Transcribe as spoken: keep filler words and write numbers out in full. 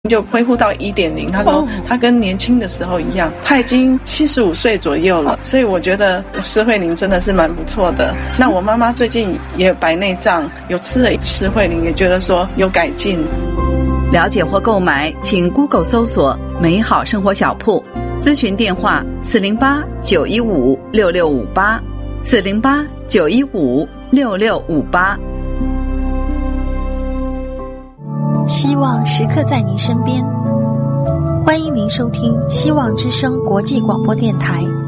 就恢复到 一点零， 他说他跟年轻的时候一样，他已经七十五岁左右了，所以我觉得施慧玲真的是蛮不错的。那我妈妈最近也有白内障，有吃了施慧玲，也觉得说有改进。 了解或购买请 Google 搜索美好生活小铺，咨询电话四零八九一五六六五八 四零八九一五六六五八。 希望时刻在您身边，欢迎您收听希望之声国际广播电台